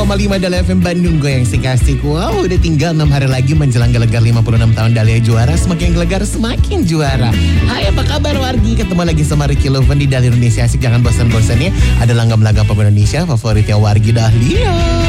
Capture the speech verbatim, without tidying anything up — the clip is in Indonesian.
koma lima Dahlia F M Bandung, gue yang si kasih. Wow, udah tinggal enam hari lagi menjelang gelegar lima puluh enam tahun Dahlia juara. Semakin gelegar semakin juara. Hai, apa kabar Wargi? Ketemu lagi sama Ricky Loven di Dahlia Indonesia Asik. Jangan bosan-bosan ya, ada langgam-langgam pemain Indonesia favoritnya Wargi Dahlia.